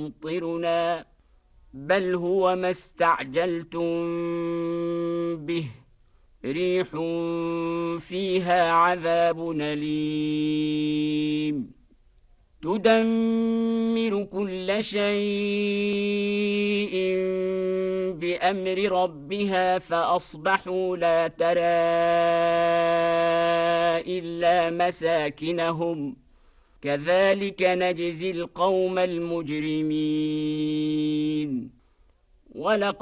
يمطرنا بل هو ما استعجلتم به ريح فيها عذاب أليم تدمر كل شيء بأمر ربها فأصبحوا لا ترى إلا مساكنهم كذلك نجزي القوم المجرمين